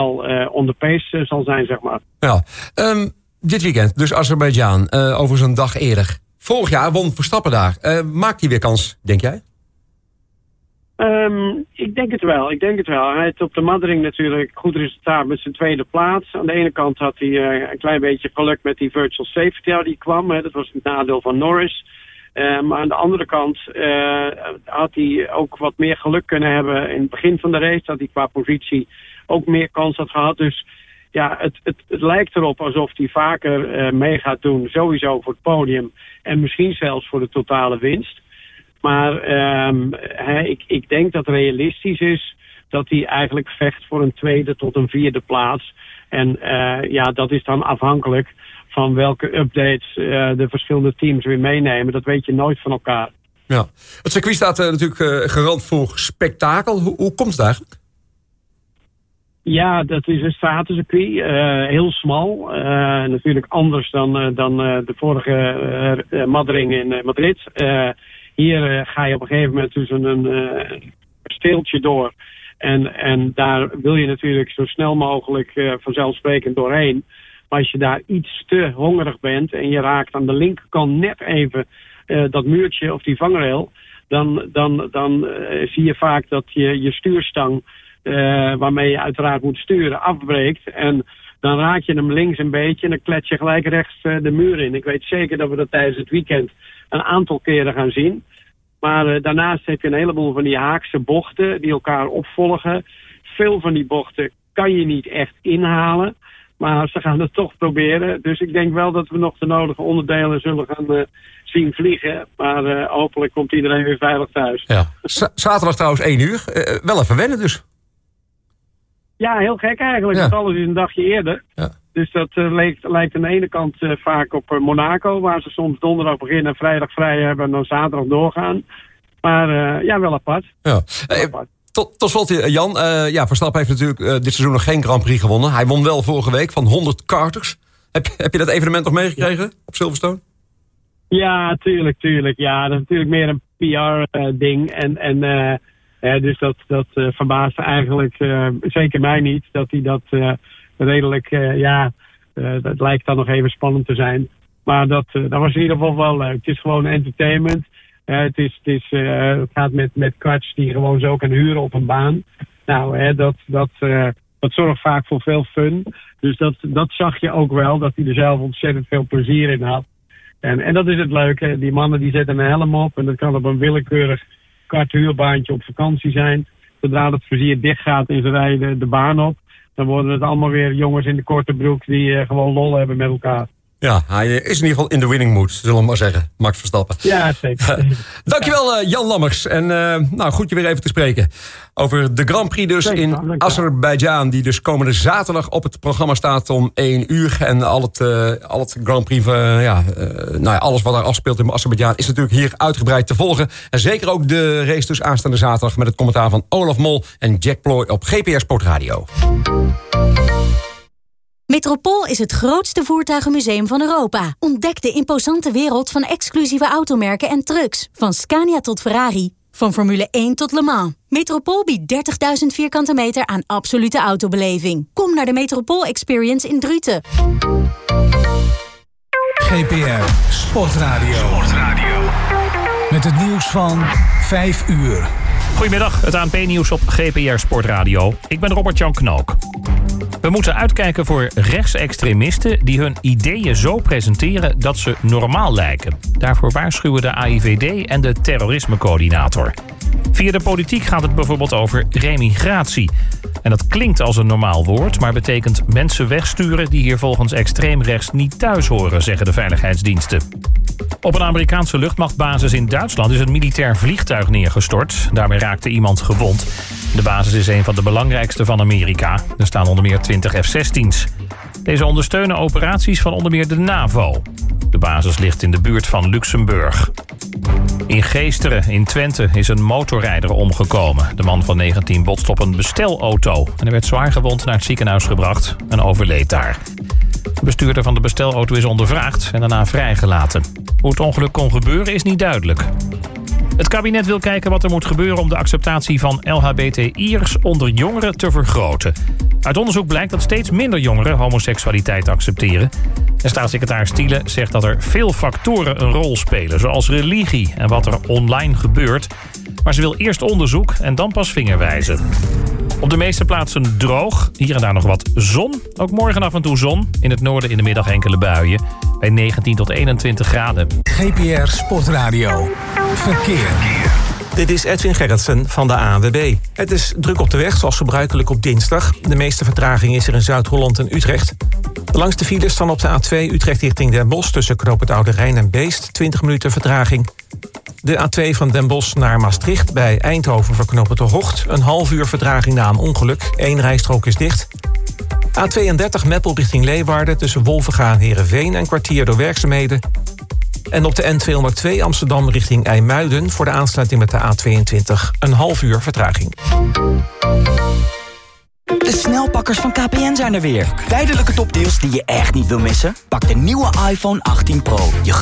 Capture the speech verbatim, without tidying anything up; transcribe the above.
uh, on the pace uh, zal zijn, zeg maar. Ja, um, dit weekend, dus Azerbeidzjan, uh, over zo'n dag eerder. Vorig jaar won Verstappen daar. Uh, maakt hij weer kans, denk jij? Um, ik denk het wel, ik denk het wel. Hij heeft op de Maddering natuurlijk goed resultaat met zijn tweede plaats. Aan de ene kant had hij uh, een klein beetje geluk met die virtual safety die kwam. Hè. Dat was het nadeel van Norris. Uh, maar aan de andere kant uh, had hij ook wat meer geluk kunnen hebben in het begin van de race. Dat hij qua positie ook meer kans had gehad. Dus ja, het, het, het lijkt erop alsof hij vaker uh, mee gaat doen. Sowieso voor het podium en misschien zelfs voor de totale winst. Maar um, he, ik, ik denk dat het realistisch is dat hij eigenlijk vecht voor een tweede tot een vierde plaats. En uh, ja, dat is dan afhankelijk van welke updates uh, de verschillende teams weer meenemen. Dat weet je nooit van elkaar. Ja. Het circuit staat uh, natuurlijk uh, garant voor spektakel. Hoe, hoe komt het eigenlijk? Ja, dat is een stratencircuit. Uh, heel smal. Uh, natuurlijk anders dan, uh, dan uh, de vorige uh, Maddering in uh, Madrid. Uh, hier uh, ga je op een gegeven moment tussen een uh, steeltje door. En, en daar wil je natuurlijk zo snel mogelijk uh, vanzelfsprekend doorheen. Maar als je daar iets te hongerig bent en je raakt aan de linkerkant net even uh, dat muurtje of die vangrail, dan, dan, dan uh, zie je vaak dat je, je stuurstang, uh, waarmee je uiteraard moet sturen, afbreekt. En dan raak je hem links een beetje en dan klets je gelijk rechts uh, de muur in. Ik weet zeker dat we dat tijdens het weekend een aantal keren gaan zien. Maar uh, daarnaast heb je een heleboel van die haakse bochten die elkaar opvolgen. Veel van die bochten kan je niet echt inhalen. Maar ze gaan het toch proberen. Dus ik denk wel dat we nog de nodige onderdelen zullen gaan uh, zien vliegen. Maar uh, hopelijk komt iedereen weer veilig thuis. Ja. Z- zaterdag trouwens één uur. Uh, wel even wennen dus. Ja, heel gek eigenlijk. Ja. Want alles is een dagje eerder. Ja. Dus dat uh, lijkt, lijkt aan de ene kant uh, vaak op uh, Monaco. Waar ze soms donderdag beginnen en vrijdag vrij hebben en dan zaterdag doorgaan. Maar uh, ja, wel apart. Ja. Wel apart. Tot, tot slot, Jan. Uh, ja, Verstappen heeft natuurlijk uh, dit seizoen nog geen Grand Prix gewonnen. Hij won wel vorige week van honderd karters. Heb, heb je dat evenement nog meegekregen ja. op Silverstone? Ja, tuurlijk, tuurlijk. Ja, dat is natuurlijk meer een P R-ding. Uh, en en uh, uh, dus dat, dat uh, verbaasde eigenlijk uh, zeker mij niet. Dat hij dat uh, redelijk, uh, ja, uh, dat lijkt dan nog even spannend te zijn. Maar dat, uh, dat was in ieder geval wel leuk. Het is gewoon entertainment. Uh, het, is, het, is, uh, het gaat met, met karts die gewoon zo kan huren op een baan. Nou, hè, dat, dat, uh, dat zorgt vaak voor veel fun. Dus dat, dat zag je ook wel, dat hij er zelf ontzettend veel plezier in had. En, en dat is het leuke. Die mannen die zetten een helm op. En dat kan op een willekeurig karthuurbaantje op vakantie zijn. Zodra het vizier dicht gaat en ze rijden de baan op, dan worden het allemaal weer jongens in de korte broek die uh, gewoon lol hebben met elkaar. Ja, hij is in ieder geval in de winning mood, zullen we maar zeggen. Max Verstappen. Ja, zeker. Dankjewel, uh, Jan Lammers. En uh, nou, goed je weer even te spreken over de Grand Prix dus zeker, in Azerbeidzjan, die dus komende zaterdag op het programma staat om één uur. En al het, uh, al het Grand Prix, uh, ja, uh, nou ja, alles wat daar afspeelt in Azerbeidzjan is natuurlijk hier uitgebreid te volgen. En zeker ook de race dus aanstaande zaterdag met het commentaar van Olaf Mol en Jack Ploy op G P R Sport Radio. Metropool is het grootste voertuigenmuseum van Europa. Ontdek de imposante wereld van exclusieve automerken en trucks. Van Scania tot Ferrari. Van Formule één tot Le Mans. Metropool biedt dertigduizend vierkante meter aan absolute autobeleving. Kom naar de Metropool Experience in Druten. G P R Sportradio. Sportradio. Met het nieuws van vijf uur. Goedemiddag, het A N P-nieuws op G P R Sportradio. Ik ben Robert-Jan Knook. We moeten uitkijken voor rechtsextremisten die hun ideeën zo presenteren dat ze normaal lijken. Daarvoor waarschuwen de A I V D en de terrorismecoördinator. Via de politiek gaat het bijvoorbeeld over remigratie. En dat klinkt als een normaal woord, maar betekent mensen wegsturen die hier volgens extreemrechts niet thuis horen, zeggen de veiligheidsdiensten. Op een Amerikaanse luchtmachtbasis in Duitsland is een militair vliegtuig neergestort. Daarbij raakte iemand gewond. De basis is een van de belangrijkste van Amerika. Er staan onder meer twintig F zestien's. Deze ondersteunen operaties van onder meer de NAVO. De basis ligt in de buurt van Luxemburg. In Geesteren in Twente is een motorrijder omgekomen. De man van negentien botst op een bestelauto. En hij werd zwaar gewond naar het ziekenhuis gebracht en overleed daar. De bestuurder van de bestelauto is ondervraagd en daarna vrijgelaten. Hoe het ongeluk kon gebeuren is niet duidelijk. Het kabinet wil kijken wat er moet gebeuren om de acceptatie van L H B T I'ers onder jongeren te vergroten. Uit onderzoek blijkt dat steeds minder jongeren homoseksualiteit accepteren. En staatssecretaris Thiele zegt dat er veel factoren een rol spelen, zoals religie en wat er online gebeurt. Maar ze wil eerst onderzoek en dan pas vingerwijzen. Op de meeste plaatsen droog, hier en daar nog wat zon. Ook morgen af en toe zon, in het noorden in de middag enkele buien. Bij negentien tot eenentwintig graden. G P R Sportradio. Verkeer. Dit is Edwin Gerritsen van de A N W B. Het is druk op de weg, zoals gebruikelijk op dinsdag. De meeste vertraging is er in Zuid-Holland en Utrecht. De langste files staan op de A twee Utrecht richting Den Bosch... tussen Knoop het Oude Rijn en Beest, twintig minuten vertraging. De A twee van Den Bosch naar Maastricht bij Eindhoven voor Knoop het de Hocht. Een half uur vertraging na een ongeluk. Eén rijstrook is dicht. A tweeëndertig Meppel richting Leeuwarden tussen Wolvenga en Heerenveen... een kwartier door werkzaamheden. En op de N tweehonderdtwee Amsterdam richting IJmuiden... voor de aansluiting met de A tweeëntwintig. Een half uur vertraging. De snelpakkers van K P N zijn er weer. Tijdelijke topdeals die je echt niet wil missen? Pak de nieuwe iPhone achttien Pro. Je